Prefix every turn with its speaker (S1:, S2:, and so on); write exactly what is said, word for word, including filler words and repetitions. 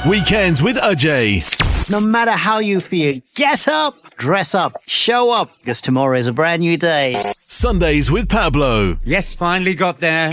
S1: Weekends with Ajay.
S2: No matter how you feel, get up, dress up, show up, because tomorrow is a brand new day.
S1: Sundays with Pablo.
S3: Yes, finally got there.